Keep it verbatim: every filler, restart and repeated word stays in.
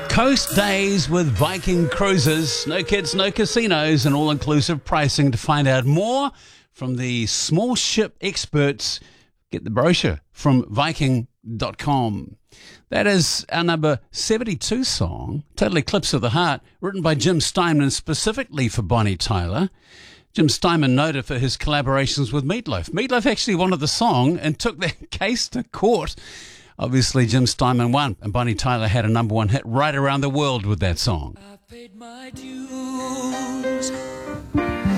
Coast days with Viking Cruises. No kids, no casinos, and all-inclusive pricing. To find out more from the small ship experts, get the brochure from Viking dot com. That is our number seventy-two song, Total Eclipse of the Heart, written by Jim Steinman specifically for Bonnie Tyler. Jim Steinman noted for his collaborations with Meatloaf. Meatloaf actually wanted the song and took that case to court. Obviously, Jim Steinman won, and Bonnie Tyler had a number one hit right around the world with that song. I paid my dues.